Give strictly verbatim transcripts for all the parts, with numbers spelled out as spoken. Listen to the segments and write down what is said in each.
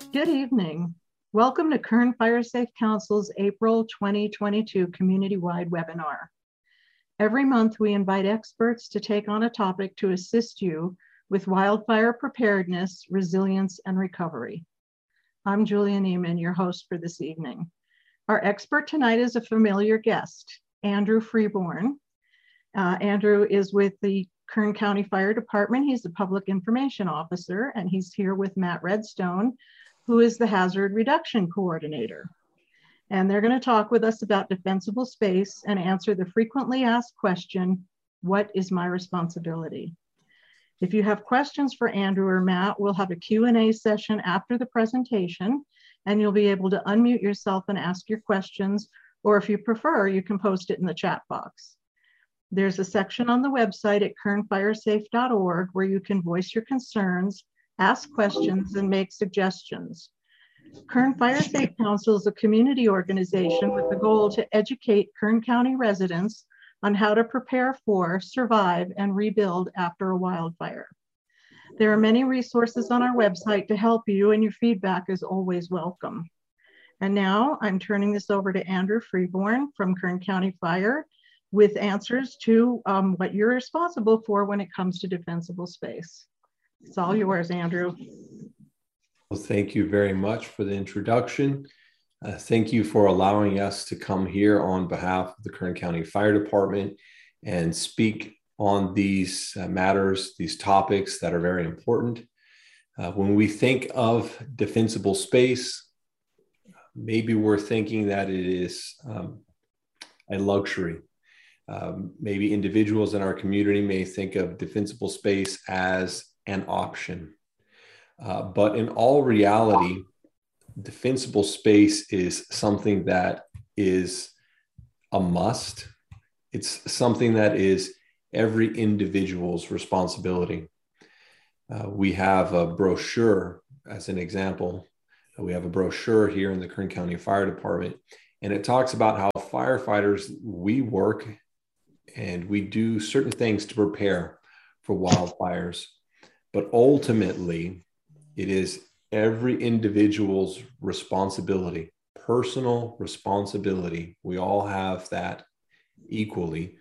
Good evening. Welcome to Kern Fire Safe Council's April twenty twenty-two community-wide webinar. Every month, we invite experts to take on a topic to assist you with wildfire preparedness, resilience, and recovery. I'm Julia Neiman, your host for this evening. Our expert tonight is a familiar guest, Andrew Freeborn. Uh, Andrew is with the Kern County Fire Department. He's the Public Information Officer, and he's here with Matt Redstone, who is the Hazard Reduction Coordinator. And they're going to talk with us about defensible space and answer the frequently asked question, what is my responsibility? If you have questions for Andrew or Matt, we'll have a Q and A session after the presentation, and you'll be able to unmute yourself and ask your questions, or if you prefer, you can post it in the chat box. There's a section on the website at kern fire safe dot org where you can voice your concerns, ask questions, and make suggestions. Kern Fire Safe Council is a community organization with the goal to educate Kern County residents on how to prepare for, survive, and rebuild after a wildfire. There are many resources on our website to help you, and your feedback is always welcome. And now I'm turning this over to Andrew Freeborn from Kern County Fire with answers to um, what you're responsible for when it comes to defensible space. It's all yours, Andrew. Well, thank you very much for the introduction. Uh, thank you for allowing us to come here on behalf of the Kern County Fire Department and speak on these uh, matters, these topics that are very important. Uh, when we think of defensible space, maybe we're thinking that it is um, a luxury. Um, maybe individuals in our community may think of defensible space as an option. Uh, but in all reality, defensible space is something that is a must. It's something that is every individual's responsibility. Uh, we have a brochure as an example. We have a brochure here in the Kern County Fire Department, and it talks about how firefighters, we work and we do certain things to prepare for wildfires. But ultimately, it is every individual's responsibility, personal responsibility. We all have that equally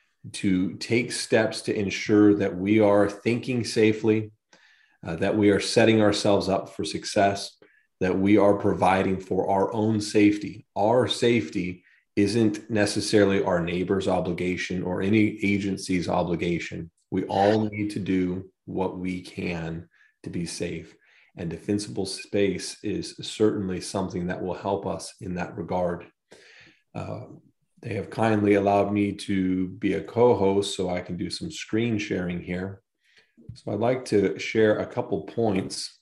to take steps to ensure that we are thinking safely, uh, that we are setting ourselves up for success, that we are providing for our own safety. Our safety isn't necessarily our neighbor's obligation or any agency's obligation. We all need to do what we can to be safe. And defensible space is certainly something that will help us in that regard. Uh, they have kindly allowed me to be a co-host so I can do some screen sharing here. So I'd like to share a couple points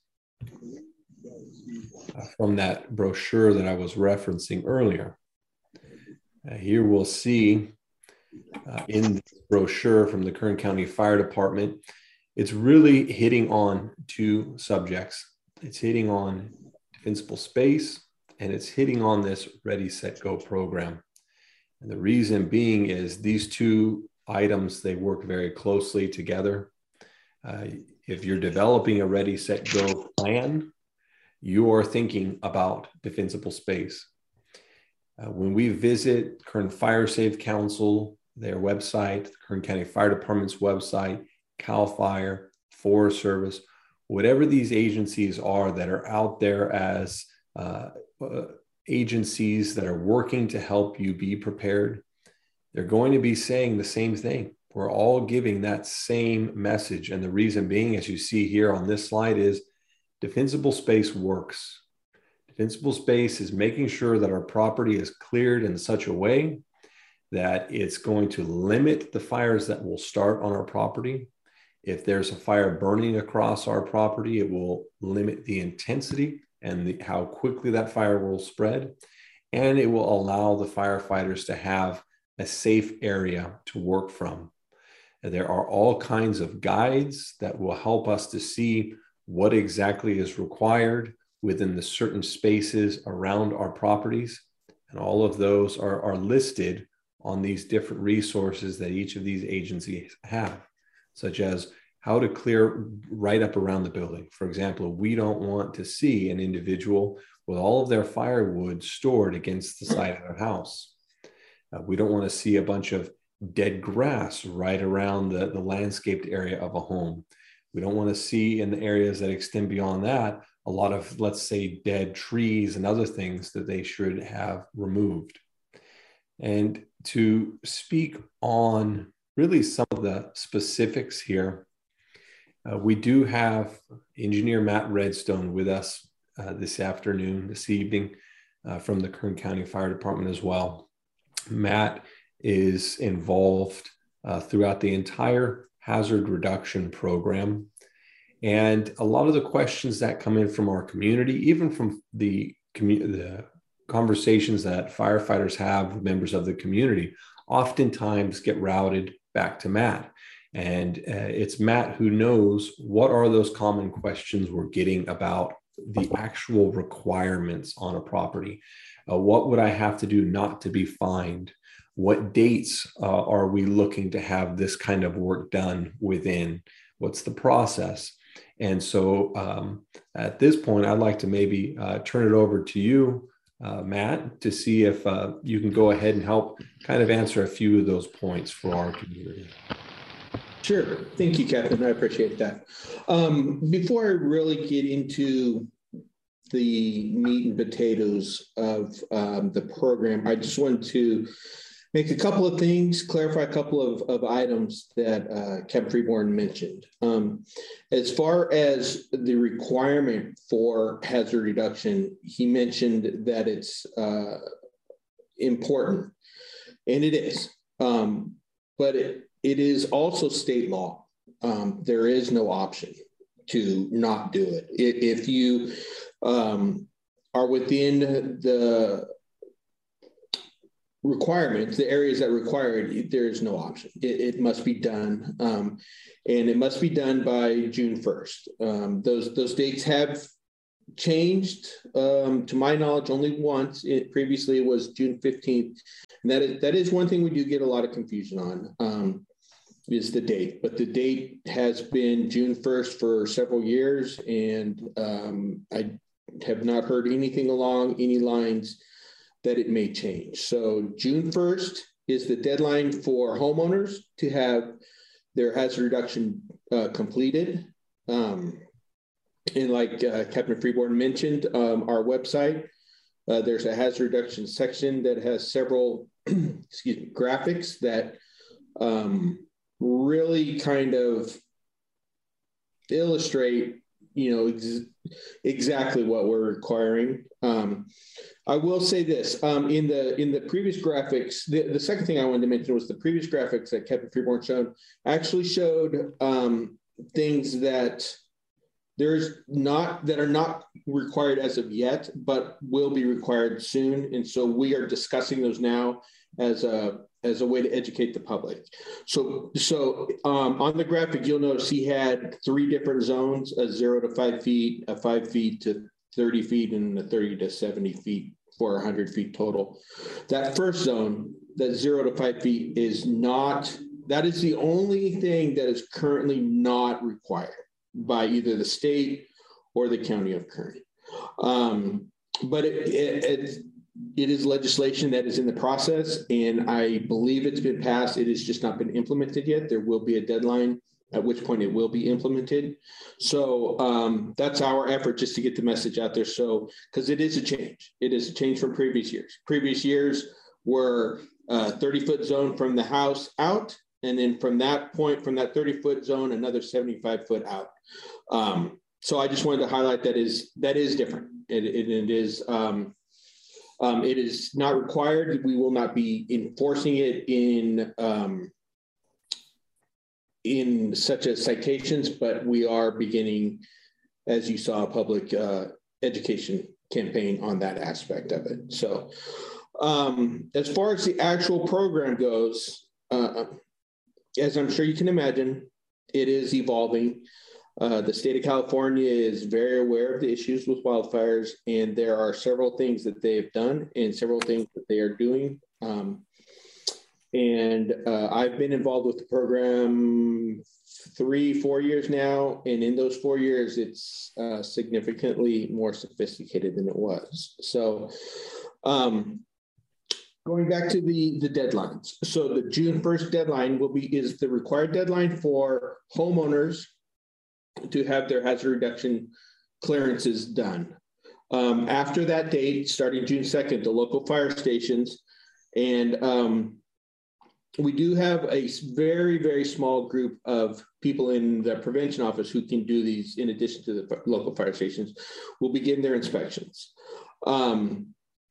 uh, from that brochure that I was referencing earlier. Uh, here we'll see uh, in the brochure from the Kern County Fire Department, it's really hitting on two subjects. It's hitting on defensible space, and it's hitting on this Ready, Set, Go program. And the reason being is these two items, they work very closely together. Uh, if you're developing a Ready, Set, Go plan, you are thinking about defensible space. Uh, when we visit Kern Fire Safe Council, their website, the Kern County Fire Department's website, CAL FIRE, Forest Service, whatever these agencies are that are out there as uh, uh, agencies that are working to help you be prepared, they're going to be saying the same thing. We're all giving that same message. And the reason being, as you see here on this slide, is defensible space works. Defensible space is making sure that our property is cleared in such a way that it's going to limit the fires that will start on our property. If there's a fire burning across our property, it will limit the intensity and the, how quickly that fire will spread. And it will allow the firefighters to have a safe area to work from. And there are all kinds of guides that will help us to see what exactly is required within the certain spaces around our properties. And all of those are, are listed on these different resources that each of these agencies have, such as how to clear right up around the building. For example, we don't want to see an individual with all of their firewood stored against the side of their house. Uh, we don't want to see a bunch of dead grass right around the, the landscaped area of a home. We don't want to see in the areas that extend beyond that a lot of, let's say, dead trees and other things that they should have removed. And to speak on really some of the specifics here, uh, we do have engineer Matt Redstone with us uh, this afternoon, this evening, uh, from the Kern County Fire Department as well. Matt is involved uh, throughout the entire hazard reduction program. And a lot of the questions that come in from our community, even from the, commu- the conversations that firefighters have with members of the community, oftentimes get routed back to Matt. And uh, it's Matt who knows what are those common questions we're getting about the actual requirements on a property. Uh, what would I have to do not to be fined? What dates uh, are we looking to have this kind of work done within? What's the process? And so um, at this point, I'd like to maybe uh, turn it over to you, uh, Matt, to see if uh, you can go ahead and help kind of answer a few of those points for our community. Sure. Thank you, Captain. I appreciate that. Um, before I really get into the meat and potatoes of um, the program, I just wanted to make a couple of things, clarify a couple of, of items that uh, Captain Freeborn mentioned. Um, as far as the requirement for hazard reduction, he mentioned that it's uh, important, and it is, um, but it, it is also state law. Um, there is no option to not do it. If you um, are within the requirements, the areas that require it, there is no option. It, it must be done, um, and it must be done by June first. Um, those those dates have changed, um, to my knowledge, only once. It previously it was June fifteenth, and that is that is one thing we do get a lot of confusion on. Um, is the date, but the date has been June first for several years, and um, I have not heard anything along any lines that it may change. So June first is the deadline for homeowners to have their hazard reduction uh, completed. Um, and like uh, Captain Freeborn mentioned, um, our website, uh, there's a hazard reduction section that has several excuse me, graphics that um, really kind of illustrate, you know, ex- exactly what we're requiring. Um, I will say this, um, in the in the previous graphics, the, the second thing I wanted to mention was the previous graphics that Captain Freeborn showed actually showed um, things that there's not, that are not required as of yet, but will be required soon. And so we are discussing those now as a as a way to educate the public. So, so um, on the graphic, you'll notice he had three different zones: a zero to five feet, a five feet to thirty feet, and a thirty to seventy feet for one hundred feet total. That first zone, that zero to five feet, is not, that is the only thing that is currently not required by either the state or the county of Kern. Um, but it, it, it It is legislation that is in the process, and I believe it's been passed. It has just not been implemented yet. There will be a deadline at which point it will be implemented. So um, that's our effort, just to get the message out there. So, because it is a change. It is a change from previous years. Previous years were a thirty foot zone from the house out, and then from that point, from that thirty foot zone, another seventy-five foot out. Um, so I just wanted to highlight that is that is different. It, it, it is. Um, Um, it is not required. We will not be enforcing it in um, in such as citations, but we are beginning, as you saw, a public uh, education campaign on that aspect of it. So um, as far as the actual program goes, uh, as I'm sure you can imagine, it is evolving. Uh, the state of California is very aware of the issues with wildfires, and there are several things that they have done and several things that they are doing. Um, and uh, I've been involved with the program three, four years now. And in those four years, it's uh, significantly more sophisticated than it was. So um, going back to the, the deadlines. So the June first deadline will be, is the required deadline for homeowners to have their hazard reduction clearances done. Um, after that date, starting June second, the local fire stations, and um, we do have a very, very small group of people in the prevention office who can do these in addition to the local fire stations, will begin their inspections. Um,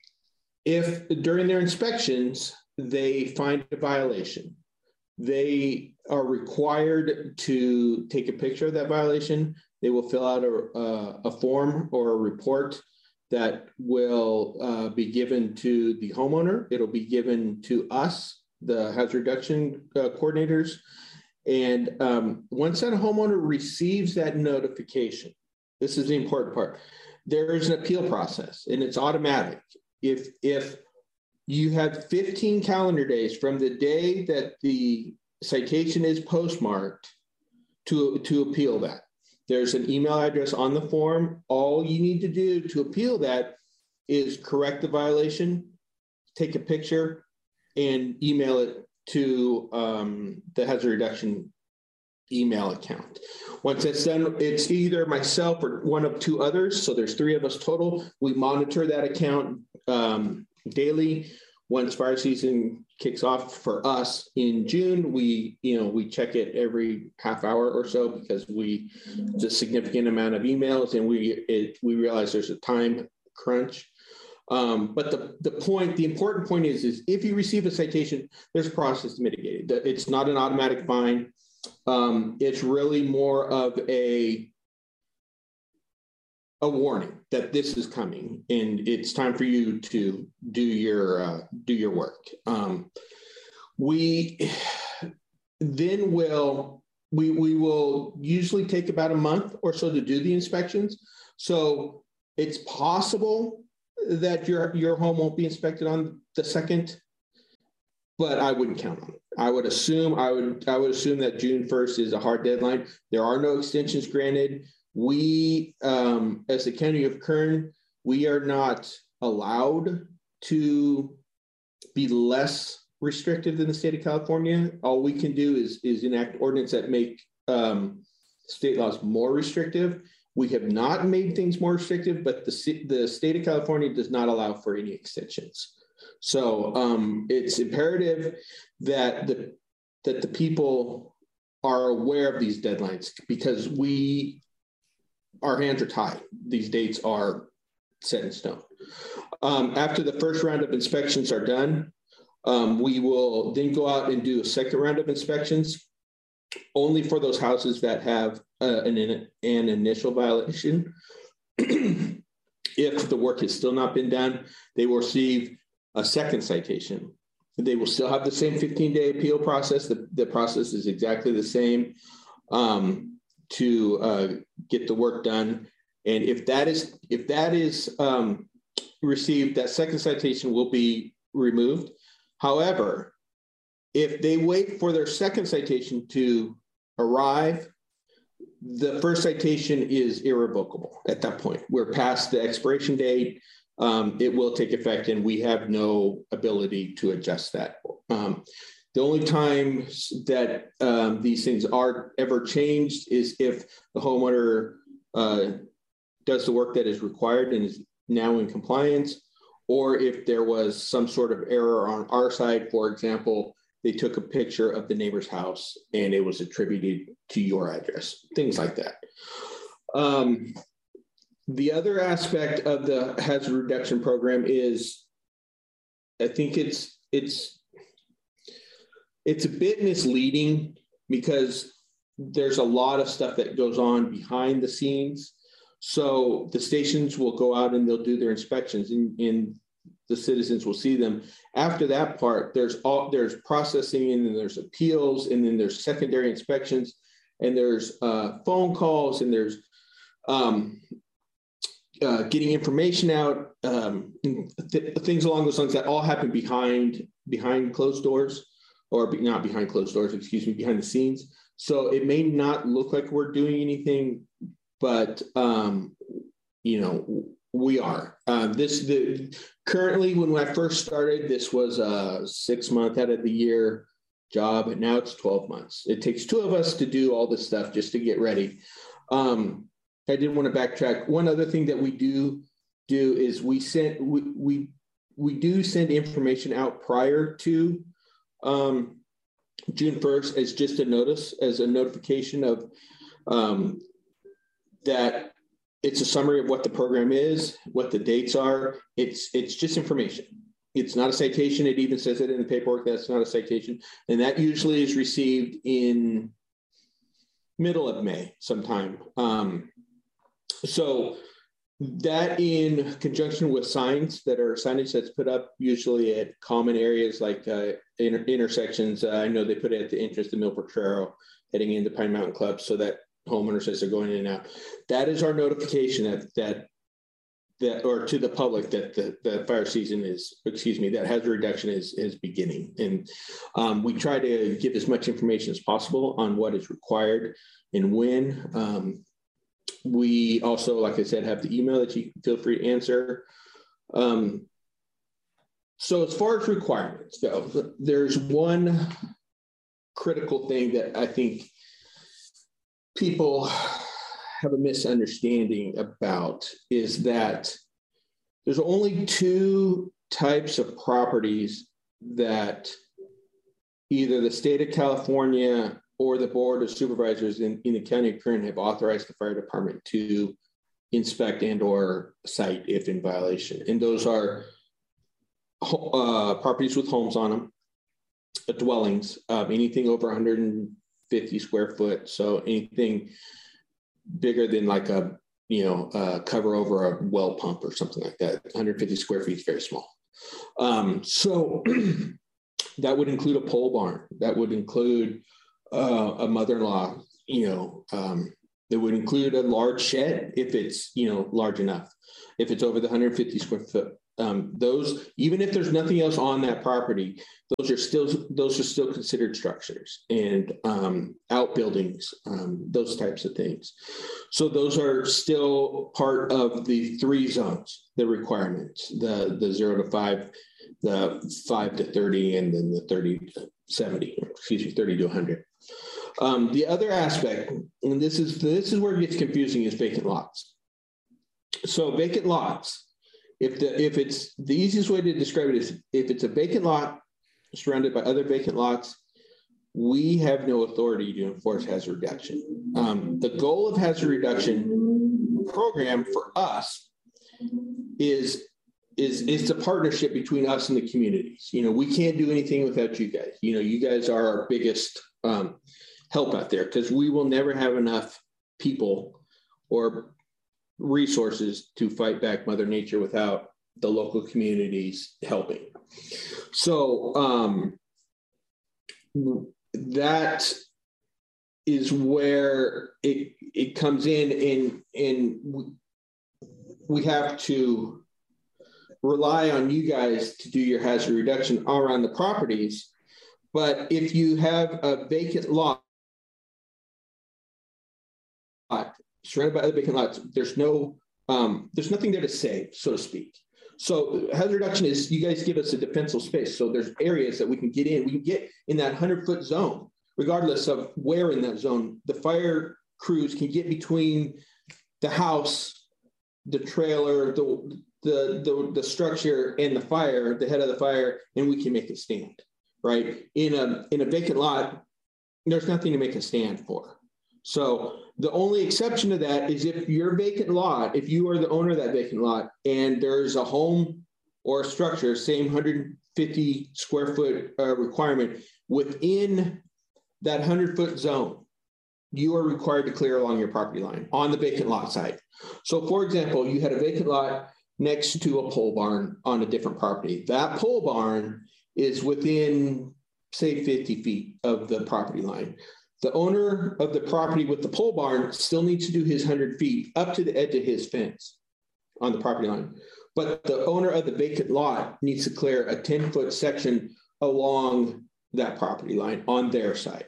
if during their inspections, they find a violation, they are required to take a picture of that violation. They will fill out a, a, a form or a report that will uh, be given to the homeowner. It'll be given to us, the hazard reduction uh, coordinators. And um, once that homeowner receives that notification, this is the important part, there is an appeal process and it's automatic. If, if you have fifteen calendar days from the day that the citation is postmarked to, to appeal that. There's an email address on the form. All you need to do to appeal that is correct the violation, take a picture, and email it to um, the hazard reduction email account. Once that's done, it's either myself or one of two others. So there's three of us total. We monitor that account um, daily. Once fire season kicks off for us in June, we, you know, we check it every half hour or so because we, it's a significant amount of emails and we, it, we realize there's a time crunch. Um, but the, the point, the important point is, is if you receive a citation, there's a process to mitigate it. It's not an automatic fine. Um, it's really more of a, a warning that this is coming and it's time for you to do your uh, do your work. Um, we then will we we will usually take about a month or so to do the inspections. So it's possible that your your home won't be inspected on the second, but I wouldn't count on it. I would assume I would I would assume that June first is a hard deadline. There are no extensions granted. We, um, as the County of Kern, we are not allowed to be less restrictive than the state of California. All we can do is, is enact ordinance that make um, state laws more restrictive. We have not made things more restrictive, but the, the state of California does not allow for any extensions. So um, it's imperative that the, that the people are aware of these deadlines because we, our hands are tied. These dates are set in stone. Um, after the first round of inspections are done, um, we will then go out and do a second round of inspections only for those houses that have uh, an, an initial violation. If the work has still not been done, they will receive a second citation. They will still have the same fifteen day appeal process. The, the process is exactly the same. Um, to uh, get the work done. And if that is if that is um, received, that second citation will be removed. However, if they wait for their second citation to arrive, the first citation is irrevocable at that point. We're past the expiration date. Um, it will take effect and we have no ability to adjust that. Um, The only time that um, these things are ever changed is if the homeowner uh, does the work that is required and is now in compliance, or if there was some sort of error on our side. For example, they took a picture of the neighbor's house and it was attributed to your address, things like that. Um, the other aspect of the hazard reduction program is, I think it's it's It's a bit misleading because there's a lot of stuff that goes on behind the scenes. So the stations will go out and they'll do their inspections and, and the citizens will see them. After that part, there's all there's processing and then there's appeals and then there's secondary inspections and there's uh, phone calls and there's um, uh, getting information out, um, th- things along those lines that all happen behind behind closed doors. Or be, not behind closed doors, excuse me, behind the scenes. So it may not look like we're doing anything, but, um, you know, we are. Uh, this the currently, when I first started, this was a six month out of the year job, and now it's twelve months. It takes two of us to do all this stuff just to get ready. Um, I did want to backtrack. One other thing that we do do is we send we we we do send information out prior to um, June first as just a notice, as a notification of um, that. It's a summary of what the program is, what the dates are. It's it's just information. It's not a citation. It even says it in the paperwork. That's not a citation. And that usually is received in middle of May sometime. Um, so that, in conjunction with signs that are signage that's put up usually at common areas like uh, inter- intersections. Uh, I know they put it at the entrance to Millbrook Trail heading into Pine Mountain Club, so that homeowners as they're going in and out. That is our notification that that that or to the public that the, the fire season is, excuse me, that hazard reduction is is beginning. And um, we try to give as much information as possible on what is required and when. Um, we also, like I said, have the email that you can feel free to answer. Um, so as far as requirements go, there's one critical thing that I think people have a misunderstanding about, is that there's only two types of properties that either the state of California or the board of supervisors in, in the county of Kern have authorized the fire department to inspect and or cite if in violation. And those are uh, properties with homes on them, uh, dwellings, um, anything over one hundred fifty square foot. So anything bigger than like a, you know, uh, cover over a well pump or something like that. one hundred fifty square feet is very small. Um, so that would include a pole barn. That would include uh, a mother-in-law, you know, um, that would include a large shed if it's, you know, large enough. If it's over the one hundred fifty square foot, um, those, even if there's nothing else on that property, those are still those are still considered structures and um, outbuildings, um, those types of things. So those are still part of the three zones, the requirements, the the zero to five, the five to thirty, and then the thirty to seventy, excuse me, thirty to one hundred. Um, the other aspect, and this is this is where it gets confusing, is vacant lots. So vacant lots, if the if it's the easiest way to describe it is if it's a vacant lot surrounded by other vacant lots, we have no authority to enforce hazard reduction. Um, the goal of hazard reduction program for us is is is a partnership between us and the communities. You know, we can't do anything without you guys. You know, you guys are our biggest um, help out there, because we will never have enough people or resources to fight back Mother Nature without the local communities helping. So um, that is where it it comes in, and and we, we have to rely on you guys to do your hazard reduction all around the properties. But if you have a vacant lot surrounded by other vacant lots, there's no um, there's nothing there to save, so to speak. So hazard reduction is, you guys give us a defensible space. So there's areas that we can get in. We can get in that hundred foot zone, regardless of where in that zone. The fire crews can get between the house, the trailer, the the the, the structure, and the fire, the head of the fire, and we can make a stand. Right? In a in a vacant lot, there's nothing to make a stand for. So the only exception to that is if your vacant lot, if you are the owner of that vacant lot and there's a home or a structure, same one hundred fifty square foot uh, requirement within that one hundred foot zone, you are required to clear along your property line on the vacant lot side. So for example, you had a vacant lot next to a pole barn on a different property. That pole barn is within, say, fifty feet of the property line. The owner of the property with the pole barn still needs to do his one hundred feet up to the edge of his fence on the property line. But the owner of the vacant lot needs to clear a ten foot section along that property line on their side.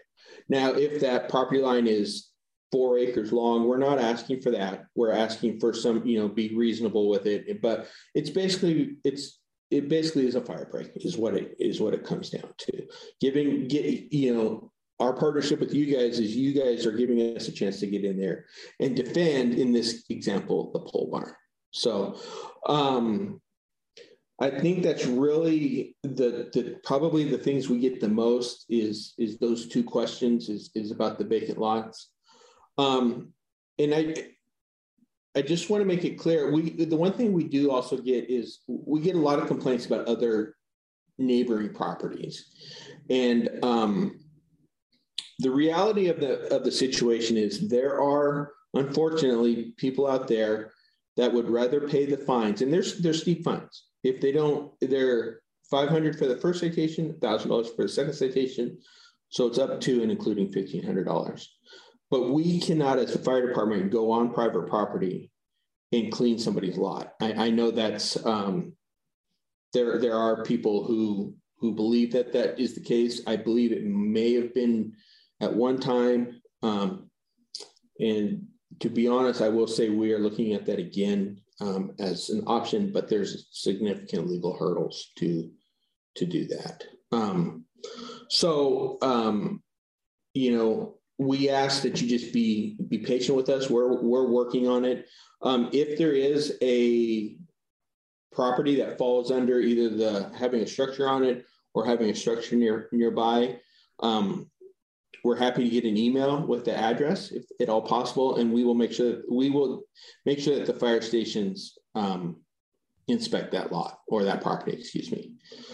Now, if that property line is four acres long, we're not asking for that. We're asking for some, you know, be reasonable with it. But it's basically, it's, it basically is a fire break is what it is, what it comes down to. Giving, get, you know, our partnership with you guys is you guys are giving us a chance to get in there and defend, in this example, the pole barn. So um, I think that's really the, the probably the things we get the most is, is those two questions is, is about the vacant lots. Um, and I, I just want to make it clear, we, the one thing we do also get is we get a lot of complaints about other neighboring properties. And um, the reality of the, of the situation is there are, unfortunately, people out there that would rather pay the fines, and there's, there's steep fines. If they don't, they're five hundred dollars for the first citation, one thousand dollars for the second citation. So it's up to and including fifteen hundred dollars. But we cannot, as a fire department, go on private property and clean somebody's lot. I, I know that's, um, there, there are people who, who believe that that is the case. I believe it may have been at one time. Um, and to be honest, I will say we are looking at that again um, as an option, but there's significant legal hurdles to, to do that. Um, so, um, you know, we ask that you just be be patient with us. We're we're working on it. Um, if there is a property that falls under either the having a structure on it or having a structure near nearby, um, we're happy to get an email with the address if at all possible, and we will make sure that we will make sure that the fire stations um, inspect that lot or that property. Excuse me.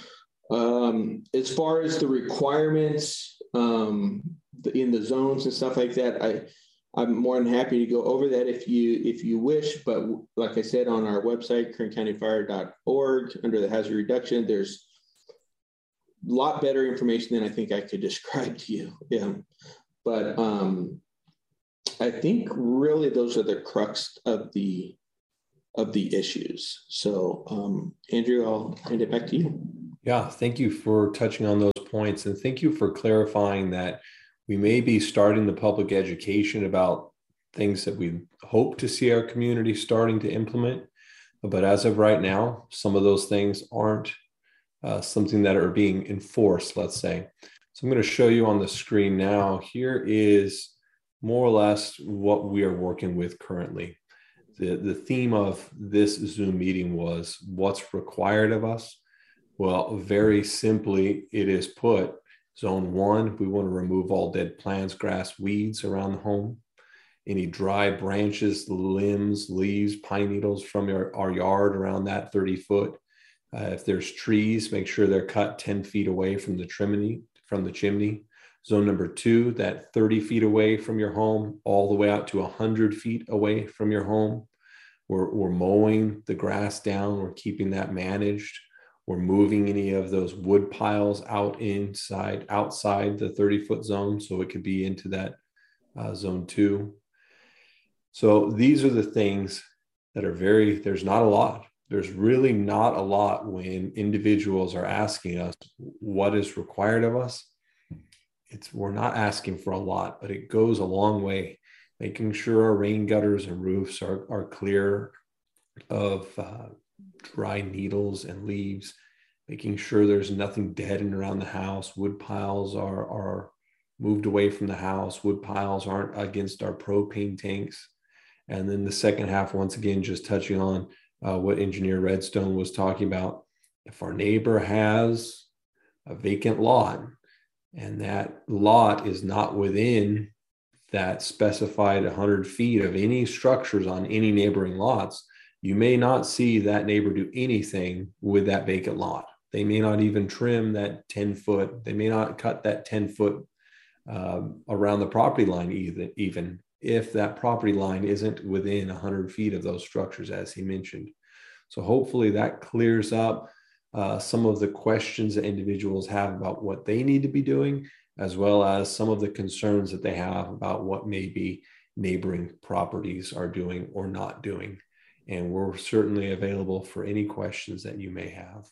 Um, as far as the requirements. Um, in the zones and stuff like that, I, I'm more than happy to go over that if you if you wish. But like I said, on our website, kern county fire dot org, under the hazard reduction, there's a lot better information than I think I could describe to you. Yeah. But um, I think really those are the crux of the of the issues. So um, Andrew, I'll hand it back to you. Yeah, thank you for touching on those points. And thank you for clarifying that we may be starting the public education about things that we hope to see our community starting to implement. But as of right now, some of those things aren't uh, something that are being enforced, let's say. So I'm going to show you on the screen now. Here is more or less what we are working with currently. The, the theme of this Zoom meeting was what's required of us. Well, very simply, it is put, zone one, we want to remove all dead plants, grass, weeds around the home. Any dry branches, limbs, leaves, pine needles from our, our yard around that thirty foot. Uh, if there's trees, make sure they're cut ten feet away from the chimney, from the chimney. Zone number two, that thirty feet away from your home, all the way out to one hundred feet away from your home. We're, we're mowing the grass down. We're keeping that managed. We're moving any of those wood piles out inside, outside the thirty foot zone, so it could be into that uh, zone two. So these are the things that are very, there's not a lot. There's really not a lot when individuals are asking us what is required of us. It's, we're not asking for a lot, but it goes a long way. Making sure our rain gutters and roofs are, are clear of uh, dry needles and leaves, making sure there's nothing dead in around the house. Wood piles are, are moved away from the house. Wood piles aren't against our propane tanks. And then the second half, once again, just touching on uh, what Engineer Redstone was talking about. If our neighbor has a vacant lot and that lot is not within that specified one hundred feet of any structures on any neighboring lots, you may not see that neighbor do anything with that vacant lot. They may not even trim that ten foot. They may not cut that ten foot um, around the property line even, even if that property line isn't within one hundred feet of those structures, as he mentioned. So hopefully that clears up uh, some of the questions that individuals have about what they need to be doing, as well as some of the concerns that they have about what maybe neighboring properties are doing or not doing. And we're certainly available for any questions that you may have.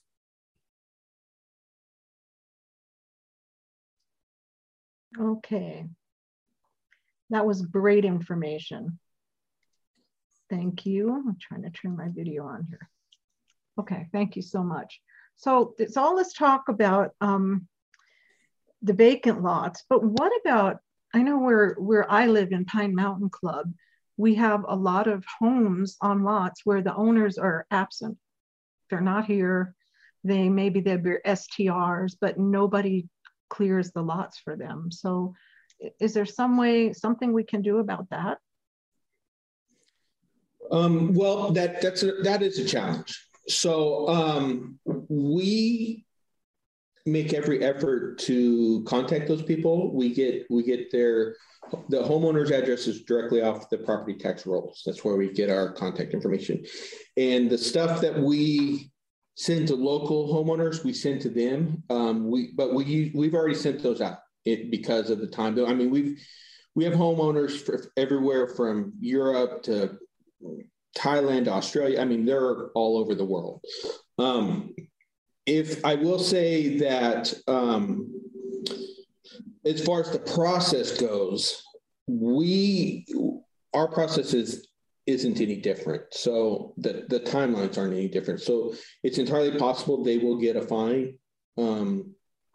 Okay. That was great information. Thank you. I'm trying to turn my video on here. Okay, thank you so much. So it's all this talk about um, the vacant lots, but what about, I know where, where I live in Pine Mountain Club, we have a lot of homes on lots where the owners are absent. They're not here. They maybe they're S T Rs, but nobody clears the lots for them. So is there some way, something we can do about that? Um, well, that that's a, that is a challenge. So um, we make every effort to contact those people. We get we get their the homeowner's addresses directly off the property tax rolls. That's where we get our contact information, and the stuff that we send to local homeowners, we send to them. Um, we but we we've already sent those out it, because of the time. I mean, we've we have homeowners for everywhere from Europe to Thailand, Australia. I mean, they're all over the world. Um, if I will say that, um, as far as the process goes, we our process is isn't any different. So the the timelines aren't any different. So it's entirely possible they will get a fine, um,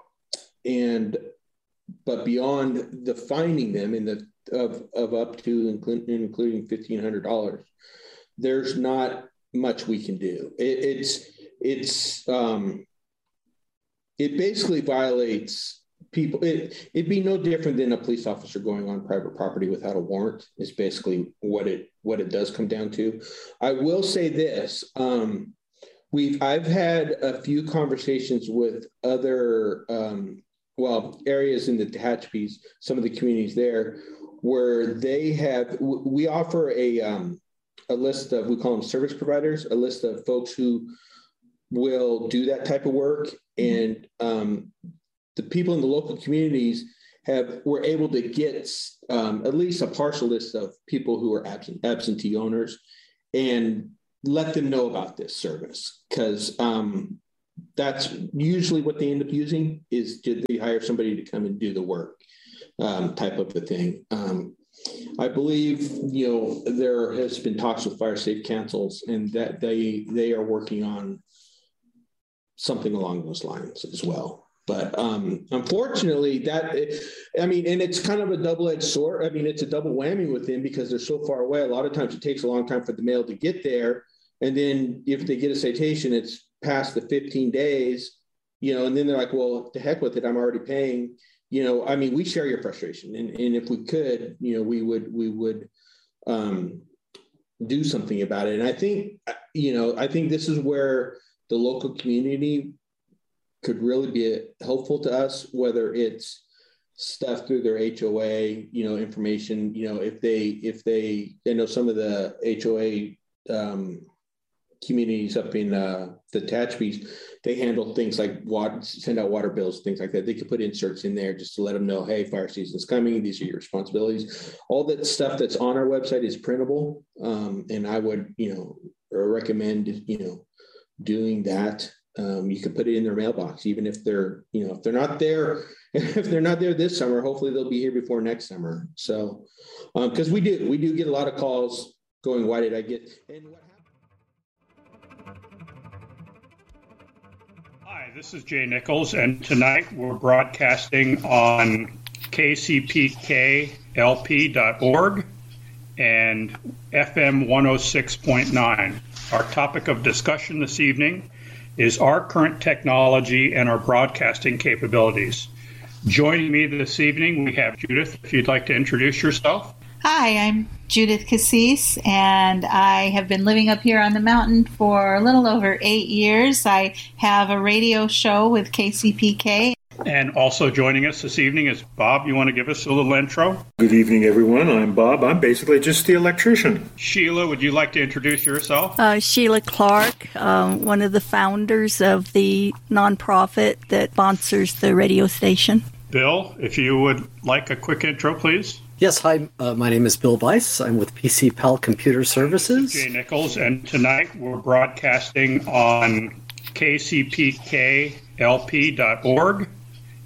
and but beyond the fining them in the of of up to including fifteen hundred dollars, there's not much we can do. It, it's it's um, it basically violates people. It it'd be no different than a police officer going on private property without a warrant. Is basically what it what it does come down to. I will say this: um, we've I've had a few conversations with other um, well areas in the Tehachapi's, some of the communities there, where they have we offer a um, a list of, we call them service providers, a list of folks who will do that type of work. And um, the people in the local communities have, were able to get um, at least a partial list of people who are absent, absentee owners and let them know about this service. Because um, that's usually what they end up using is did they hire somebody to come and do the work um, type of a thing. Um, I believe, you know, there has been talks with fire safe councils and that they they are working on something along those lines as well. But um, unfortunately, that, I mean, and it's kind of a double-edged sword. I mean, it's a double whammy with them because they're so far away. A lot of times it takes a long time for the mail to get there. And then if they get a citation, it's past the fifteen days, you know, and then they're like, well, to heck with it, I'm already paying. You know, I mean, we share your frustration, and, and if we could, you know, we would we would um, do something about it. And I think, you know, I think this is where the local community could really be helpful to us, whether it's stuff through their H O A, you know, information. You know, if they if they, I know some of the H O A um, communities up in uh, the Tehachapi's, they handle things like water, send out water bills, things like that. They could put inserts in there just to let them know, hey, fire season's coming. These are your responsibilities. All that stuff that's on our website is printable. Um, and I would, you know, recommend, you know, doing that. Um, you can put it in their mailbox, even if they're, you know, if they're not there, if they're not there this summer, hopefully they'll be here before next summer. So, um, cause we do, we do get a lot of calls going, why did I get, and what Hi, this is Jay Nichols, and tonight we're broadcasting on K C P K L P dot org and F M one oh six point nine. Our topic of discussion this evening is our current technology and our broadcasting capabilities. Joining me this evening, we have Judith. If you'd like to introduce yourself. Hi, I'm Judith Cassis, and I have been living up here on the mountain for a little over eight years. I have a radio show with K C P K. And also joining us this evening is Bob. You want to give us a little intro? Good evening, everyone. I'm Bob. I'm basically just the electrician. Sheila, would you like to introduce yourself? Uh, Sheila Clark, um, one of the founders of the nonprofit that sponsors the radio station. Bill, if you would like a quick intro, please. Yes, hi, uh, my name is Bill Weiss. I'm with P C Pal Computer Services. Jay Nichols, and tonight we're broadcasting on K C P K L P dot org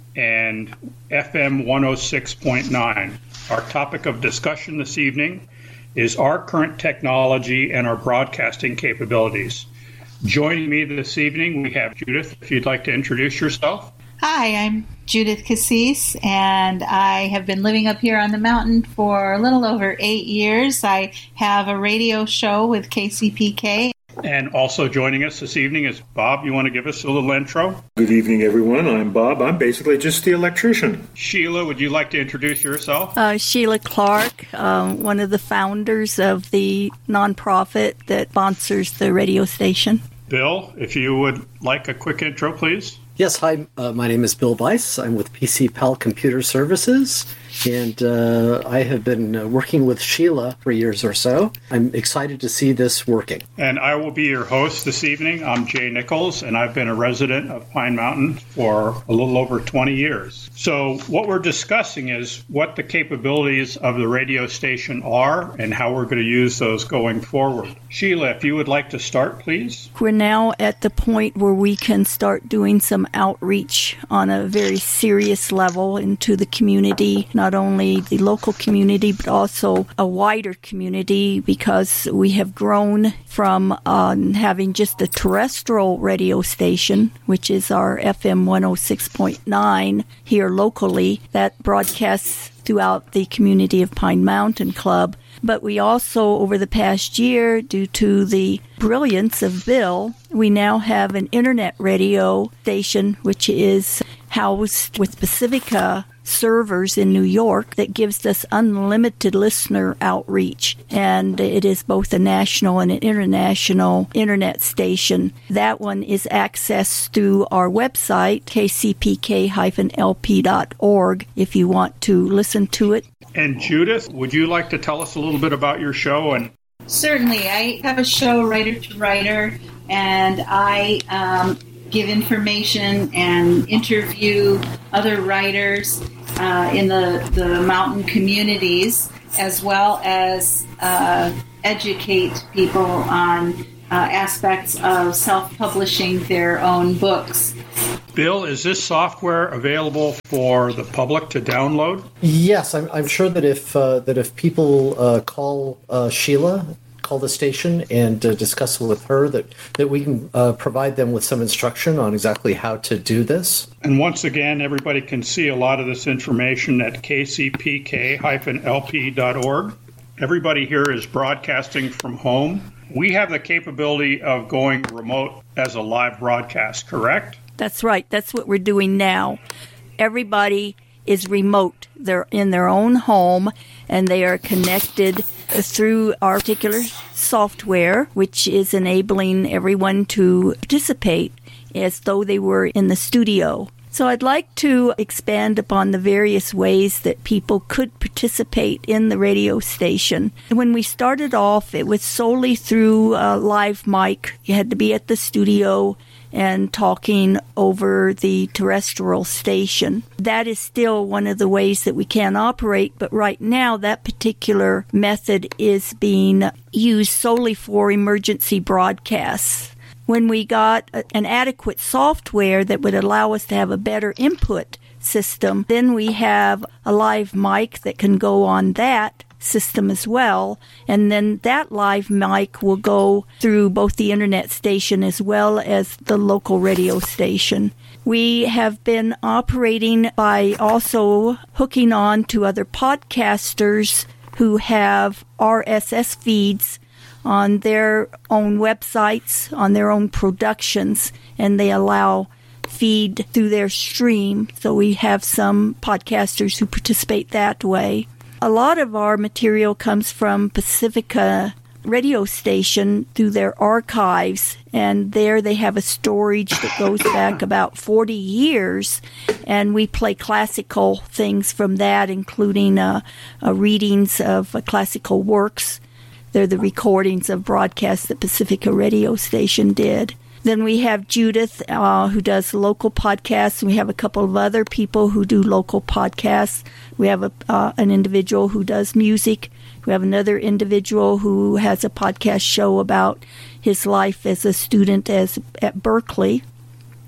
and F M one oh six point nine. Our topic of discussion this evening is our current technology and our broadcasting capabilities. Joining me this evening, we have Judith. If you'd like to introduce yourself. Hi, I'm Judith Cassis, and I have been living up here on the mountain for a little over eight years. I have a radio show with K C P K. And also joining us this evening is Bob. You want to give us a little intro? Good evening, everyone. I'm Bob. I'm basically just the electrician. Sheila, would you like to introduce yourself? Uh, Sheila Clark, um, one of the founders of the nonprofit that sponsors the radio station. Bill, if you would like a quick intro, please. Yes, hi, uh, my name is Bill Weiss. I'm with P C Pal Computer Services, and uh, I have been uh, working with Sheila for years or so. I'm excited to see this working. And I will be your host this evening. I'm Jay Nichols, and I've been a resident of Pine Mountain for a little over twenty years. So what we're discussing is what the capabilities of the radio station are and how we're going to use those going forward. Sheila, if you would like to start, please. We're now at the point where we can start doing some outreach on a very serious level into the community, not only the local community, but also a wider community, because we have grown from um, having just a terrestrial radio station, which is our F M one oh six point nine here locally, that broadcasts throughout the community of Pine Mountain Club. But we also, over the past year, due to the brilliance of Bill, we now have an internet radio station which is housed with Pacifica servers in New York that gives us unlimited listener outreach. And it is both a national and an international internet station. That one is accessed through our website, k c p k dash l p dot org, if you want to listen to it. And Judith, would you like to tell us a little bit about your show? And Certainly. I have a show, Writer to Writer, and I um, give information and interview other writers uh, in the, the mountain communities, as well as uh, educate people on uh, aspects of self-publishing their own books. Bill, is this software available for the public to download? Yes, I'm, I'm sure that if uh, that if people uh, call uh, Sheila, call the station and uh, discuss with her, that, that we can uh, provide them with some instruction on exactly how to do this. And once again, everybody can see a lot of this information at k c p k dash l p dot org. Everybody here is broadcasting from home. We have the capability of going remote as a live broadcast, correct? That's right. That's what we're doing now. Everybody is remote. They're in their own home, and they are connected through our particular software, which is enabling everyone to participate as though they were in the studio. So I'd like to expand upon the various ways that people could participate in the radio station. When we started off, it was solely through a live mic. You had to be at the studio and talking over the terrestrial station. That is still one of the ways that we can operate, but right now that particular method is being used solely for emergency broadcasts. When we got an adequate software that would allow us to have a better input system, then we have a live mic that can go on that system as well, and then that live mic will go through both the internet station as well as the local radio station. We have been operating by also hooking on to other podcasters who have R S S feeds on their own websites, on their own productions, and they allow feed through their stream. So we have some podcasters who participate that way. A lot of our material comes from Pacifica radio station through their archives, and there they have a storage that goes back about forty years, and we play classical things from that, including uh, uh, readings of uh, classical works. They're the recordings of broadcasts that Pacifica radio station did. Then we have Judith, uh, who does local podcasts. We have a couple of other people who do local podcasts. We have a, uh, an individual who does music. We have another individual who has a podcast show about his life as a student as at Berkeley.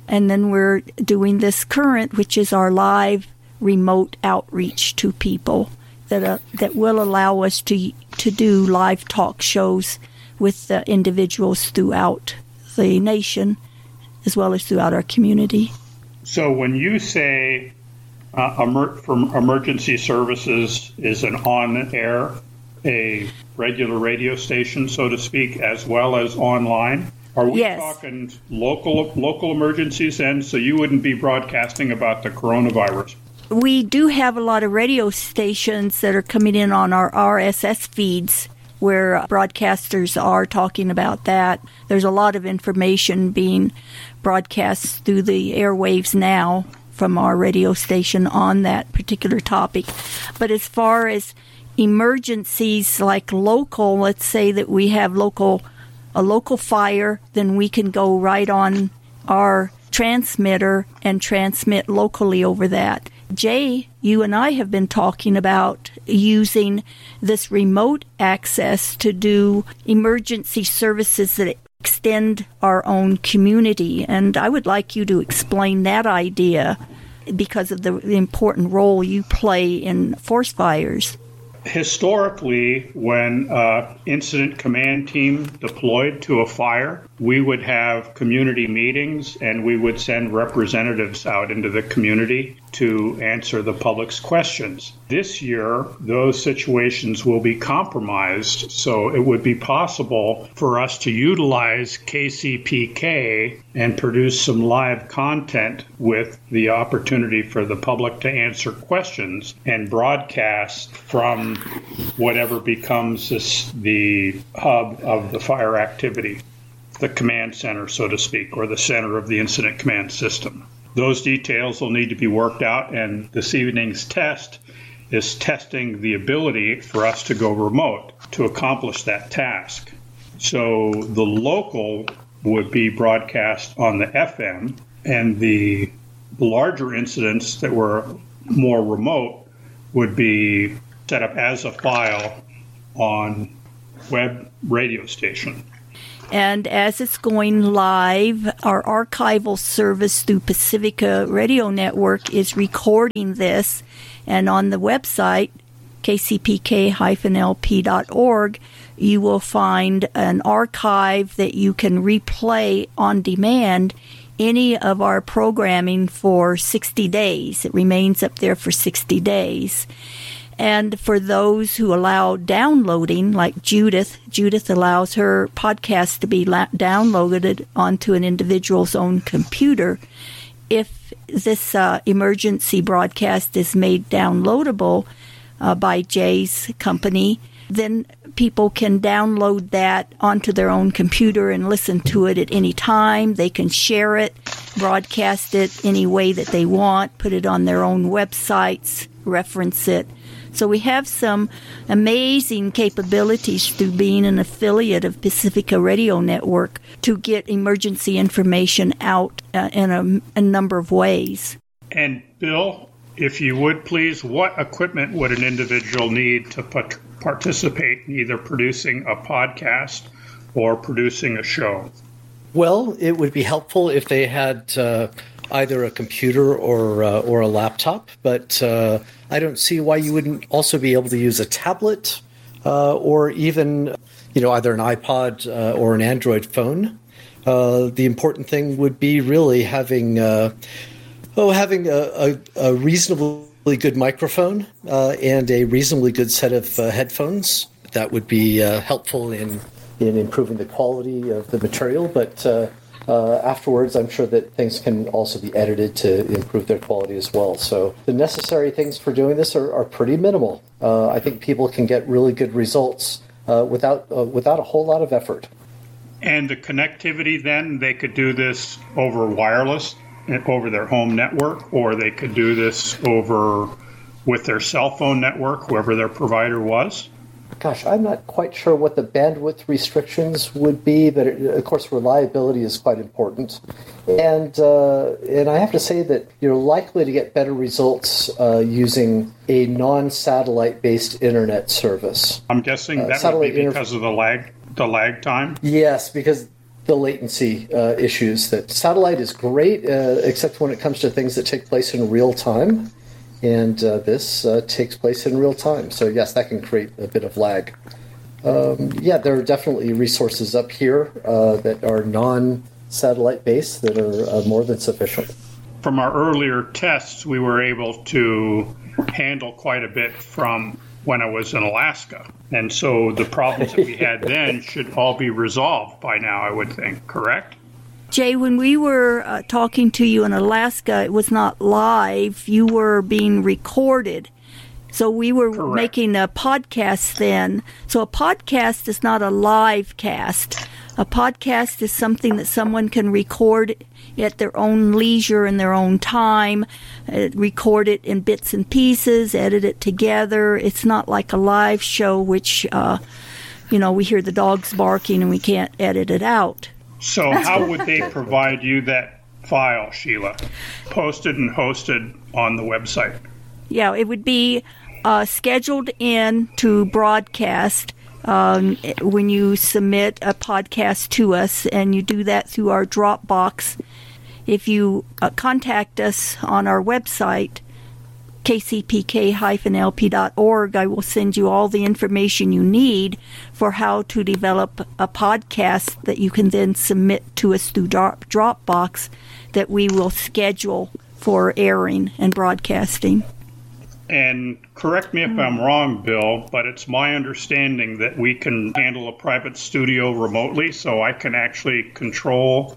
And then we're doing this current, which is our live remote outreach to people that uh, that will allow us to to do live talk shows with uh, individuals throughout the nation, as well as throughout our community. So when you say uh, emer- from emergency services is an on-air, a regular radio station, so to speak, as well as online, are we yes. talking local local emergencies then? So you wouldn't be broadcasting about the coronavirus? We do have a lot of radio stations that are coming in on our R S S feeds where broadcasters are talking about that. There's a lot of information being broadcast through the airwaves now from our radio station on that particular topic. But as far as emergencies like local, let's say that we have local a local fire, then we can go right on our transmitter and transmit locally over that. Jay, you and I have been talking about using this remote access to do emergency services that extend our own community. And I would like you to explain that idea because of the, the important role you play in forest fires. Historically, when an incident command team deployed to a fire, we would have community meetings and we would send representatives out into the community to answer the public's questions. This year, those situations will be compromised, so it would be possible for us to utilize K C P K and produce some live content with the opportunity for the public to answer questions and broadcast from whatever becomes this, the hub of the fire activity, the command center, so to speak, or the center of the incident command system. Those details will need to be worked out, and this evening's test is testing the ability for us to go remote to accomplish that task. So the local would be broadcast on the F M, and the larger incidents that were more remote would be set up as a file on web radio station. And as it's going live, our archival service through Pacifica Radio Network is recording this. And on the website, k c p k dash l p dot org, you will find an archive that you can replay on demand any of our programming for sixty days. It remains up there for sixty days. And for those who allow downloading, like Judith, Judith allows her podcast to be la- downloaded onto an individual's own computer. If this uh, emergency broadcast is made downloadable uh, by Jay's company, then people can download that onto their own computer and listen to it at any time. They can share it, broadcast it any way that they want, put it on their own websites, reference it. So we have some amazing capabilities through being an affiliate of Pacifica Radio Network to get emergency information out uh, in a, a number of ways. And Bill, if you would please, what equipment would an individual need to put, participate in either producing a podcast or producing a show? Well, it would be helpful if they had uh, either a computer or uh, or a laptop, but uh, I don't see why you wouldn't also be able to use a tablet uh, or even, you know, either an iPod uh, or an Android phone. Uh, the important thing would be really having uh, oh having a, a, a reasonably good microphone uh, and a reasonably good set of uh, headphones. That would be uh, helpful in in improving the quality of the material, but uh, uh, afterwards I'm sure that things can also be edited to improve their quality as well. So the necessary things for doing this are, are pretty minimal. Uh, I think people can get really good results uh, without uh, without a whole lot of effort. And the connectivity then, they could do this over wireless, over their home network, or they could do this over with their cell phone network, whoever their provider was? Gosh, I'm not quite sure what the bandwidth restrictions would be, but it, of course reliability is quite important. And uh, and I have to say that you're likely to get better results uh, using a non-satellite based internet service. I'm guessing that uh, would be because interf- of the lag, the lag time? Yes, because the latency uh, issues. That satellite is great, uh, except when it comes to things that take place in real time, and uh, this uh, takes place in real time. So yes, that can create a bit of lag. Um, yeah, there are definitely resources up here uh, that are non-satellite based that are uh, more than sufficient. From our earlier tests, we were able to handle quite a bit from when I was in Alaska. And so the problems that we had then should all be resolved by now, I would think, correct? Jay, when we were uh, talking to you in Alaska, it was not live. You were being recorded. So we were Correct. making a podcast then. So a podcast is not a live cast. A podcast is something that someone can record at their own leisure in their own time, uh, record it in bits and pieces, edit it together. It's not like a live show, which, uh, you know, we hear the dogs barking and we can't edit it out. So how would they provide you that file, Sheila, posted and hosted on the website? Yeah, it would be uh, scheduled in to broadcast um, when you submit a podcast to us, and you do that through our Dropbox. If you uh, contact us on our website, k c p k dash l p dot org, I will send you all the information you need for how to develop a podcast that you can then submit to us through Drop- Dropbox that we will schedule for airing and broadcasting. And correct me if I'm wrong, Bill, but it's my understanding that we can handle a private studio remotely, so I can actually control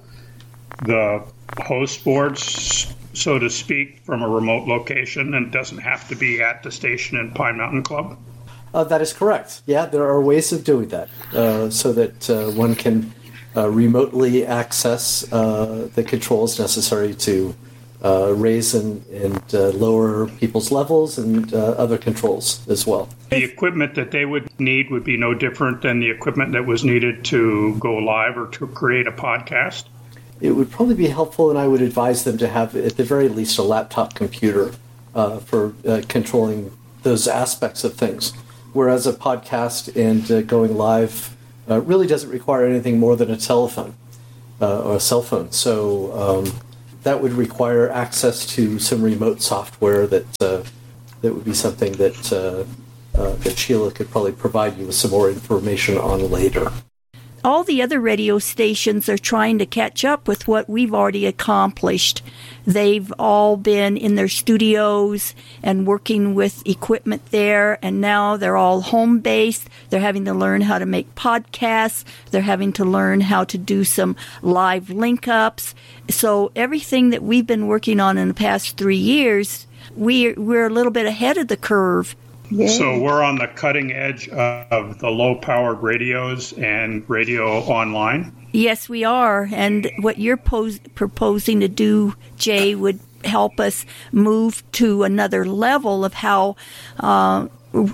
the host boards, so to speak, from a remote location, and it doesn't have to be at the station in Pine Mountain Club? Uh, that is correct. Yeah, there are ways of doing that uh, so that uh, one can uh, remotely access uh, the controls necessary to uh, raise and, and uh, lower people's levels and uh, other controls as well. The equipment that they would need would be no different than the equipment that was needed to go live or to create a podcast? It would probably be helpful, and I would advise them to have, at the very least, a laptop computer uh, for uh, controlling those aspects of things. Whereas a podcast and uh, going live uh, really doesn't require anything more than a telephone uh, or a cell phone. So um, that would require access to some remote software that uh, that would be something that uh, uh, that Sheila could probably provide you with some more information on later. All the other radio stations are trying to catch up with what we've already accomplished. They've all been in their studios and working with equipment there, and now they're all home-based. They're having to learn how to make podcasts. They're having to learn how to do some live link-ups. So everything that we've been working on in the past three years, we're, we're a little bit ahead of the curve. Yay. So we're on the cutting edge of the low-powered radios and radio online? Yes, we are. And what you're pos- proposing to do, Jay, would help us move to another level of how uh,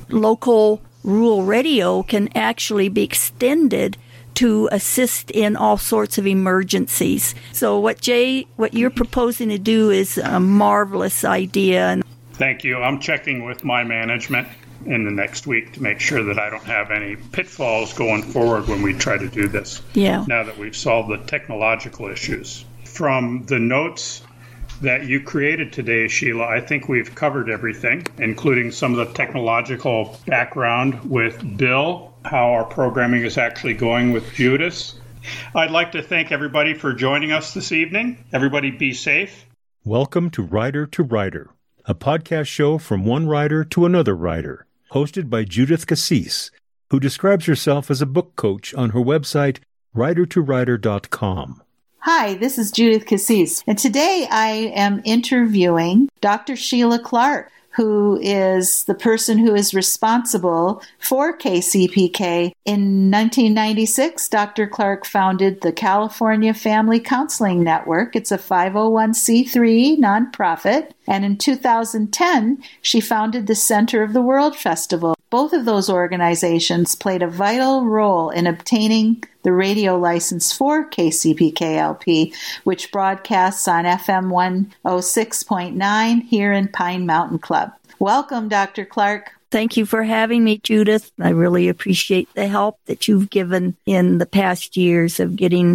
local rural radio can actually be extended to assist in all sorts of emergencies. So what Jay, what you're proposing to do is a marvelous idea. And thank you. I'm checking with my management in the next week to make sure that I don't have any pitfalls going forward when we try to do this. Yeah. Now that we've solved the technological issues. From the notes that you created today, Sheila, I think we've covered everything, including some of the technological background with Bill, how our programming is actually going with Judith. I'd like to thank everybody for joining us this evening. Everybody be safe. Welcome to Writer to Writer, a podcast show from one writer to another writer, hosted by Judith Cassis, who describes herself as a book coach on her website, writer to writer dot com. Hi, this is Judith Cassis, and today I am interviewing Doctor Sheila Clark, who is the person who is responsible for K C P K. In nineteen ninety-six, Doctor Clark founded the California Family Counseling Network. It's a five oh one c three nonprofit. And in two thousand ten, she founded the Center of the World Festival. Both of those organizations played a vital role in obtaining the radio license for K C P K L P, which broadcasts on F M one oh six point nine here in Pine Mountain Club. Welcome, Doctor Clark. Thank you for having me, Judith. I really appreciate the help that you've given in the past years of getting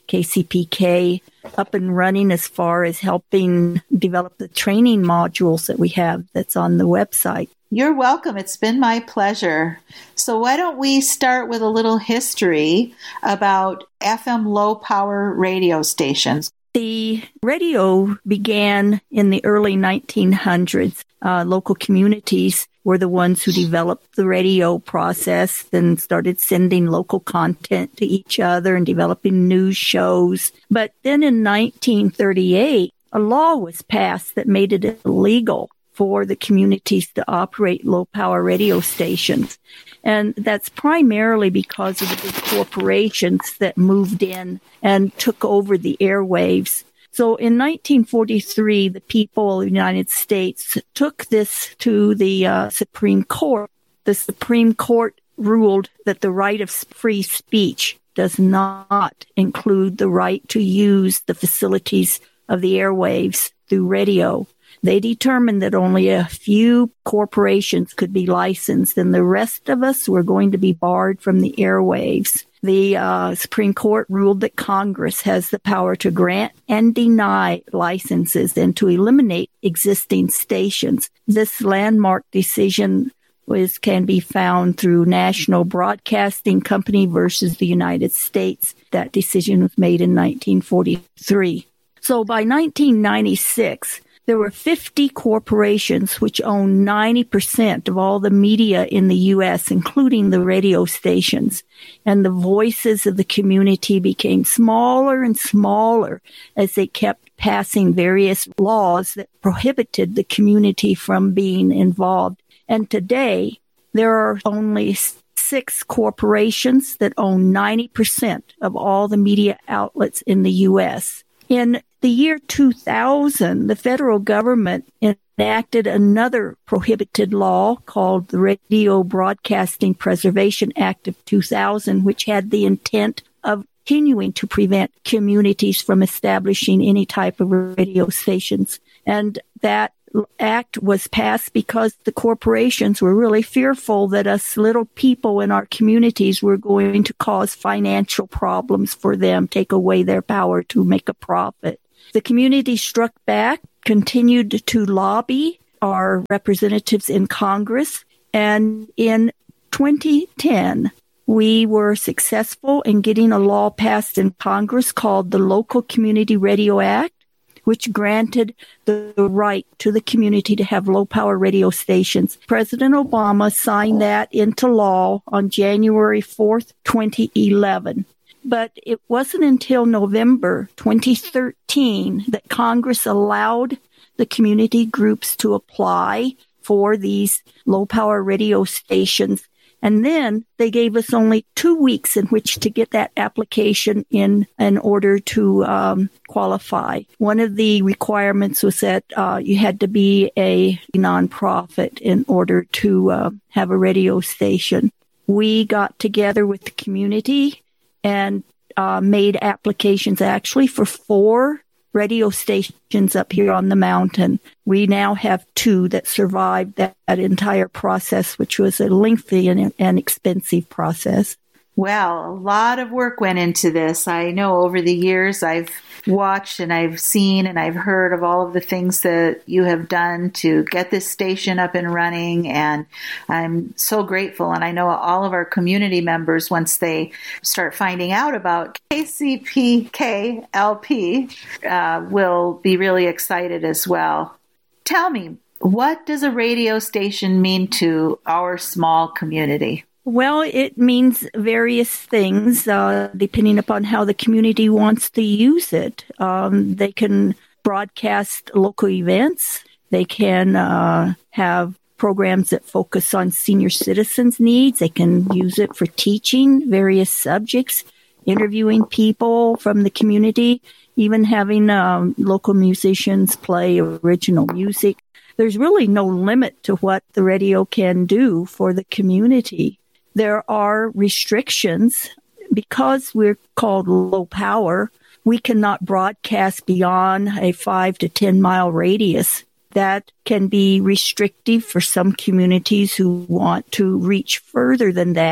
K C P K up and running as far as helping develop the training modules that we have that's on the website. You're welcome. It's been my pleasure. So why don't we start with a little history about F M low power radio stations? The radio began in the early nineteen hundreds. Uh, local communities were the ones who developed the radio process and started sending local content to each other and developing news shows. But then in nineteen thirty-eight, a law was passed that made it illegal for the communities to operate low-power radio stations. And that's primarily because of the big corporations that moved in and took over the airwaves. So in nineteen forty-three, the people of the United States took this to the uh, Supreme Court. The Supreme Court ruled that the right of free speech does not include the right to use the facilities of the airwaves through radio. They determined that only a few corporations could be licensed, and the rest of us were going to be barred from the airwaves. The uh, Supreme Court ruled that Congress has the power to grant and deny licenses and to eliminate existing stations. This landmark decision was can be found through National Broadcasting Company versus the United States. That decision was made in nineteen forty-three. So by nineteen ninety-six, there were fifty corporations which owned ninety percent of all the media in the U S, including the radio stations. And the voices of the community became smaller and smaller as they kept passing various laws that prohibited the community from being involved. And today, there are only six corporations that own ninety percent of all the media outlets in the U S. In the year two thousand, the federal government enacted another prohibited law called the Radio Broadcasting Preservation Act of two thousand, which had the intent of continuing to prevent communities from establishing any type of radio stations. And that act was passed because the corporations were really fearful that us little people in our communities were going to cause financial problems for them, take away their power to make a profit. The community struck back, continued to lobby our representatives in Congress, and in twenty ten, we were successful in getting a law passed in Congress called the Local Community Radio Act, which granted the right to the community to have low-power radio stations. President Obama signed that into law on January fourth, twenty eleven. But it wasn't until November twenty thirteen that Congress allowed the community groups to apply for these low-power radio stations. And then they gave us only two weeks in which to get that application in in order to um, qualify. One of the requirements was that uh, you had to be a nonprofit in order to uh, have a radio station. We got together with the community and uh, made applications actually for four radio stations up here on the mountain. We now have two that survived that, that entire process, which was a lengthy and, and expensive process. Well, a lot of work went into this. I know over the years I've watched and I've seen and I've heard of all of the things that you have done to get this station up and running, and I'm so grateful. And I know all of our community members, once they start finding out about K C P K L P, uh, will be really excited as well. Tell me, what does a radio station mean to our small community? Well, it means various things, uh, depending upon how the community wants to use it. Um, they can broadcast local events. They can uh, have programs that focus on senior citizens' needs. They can use it for teaching various subjects, interviewing people from the community, even having um, local musicians play original music. There's really no limit to what the radio can do for the community. There are restrictions. Because we're called low power, we cannot broadcast beyond a five to ten mile radius. That can be restrictive for some communities who want to reach further than that.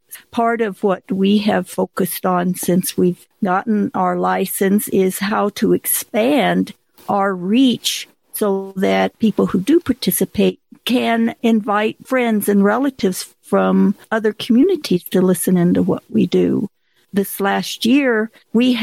Part of what we have focused on since we've gotten our license is how to expand our reach so that people who do participate can invite friends and relatives from other communities to listen into what we do. This last year, we